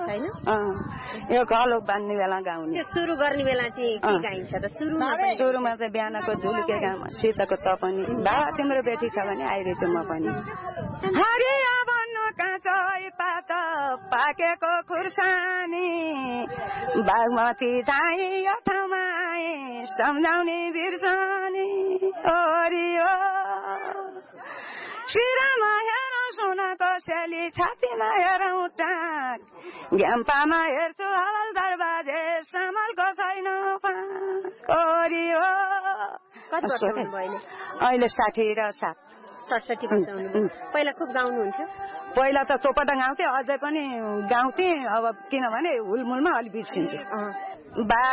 छैन यो कलो बान्ने बेला गाउने सुरु गर्ने बेला चाहिँ के गाइन्छ त सुरुमा चाहिँ बिहानको झुल्के गाउँमा शीतको तपनी बाबा तिम्रो बेटी छ भने आइरहेछु म पनि हरिया भन्नु काँचै पात पाकेको खुर्सानी बागमती चाहिँ यो ठाउँमा सम्झाउने बिर्सनी ओरियो शिरमा हेर सुनको सेली छातीमा हेरौँ टाक घ्याम्पामा हेर्छु हवल दरबाजे समलको छैन ओरियो अहिले 60 र 67 पहिला खुब गाउनुहुन्थ्यो पहिला त चोपटा गाउँथे अझै पनि गाउँथे अब किनभने हुलमुलमा अलि बिर्सिन्छु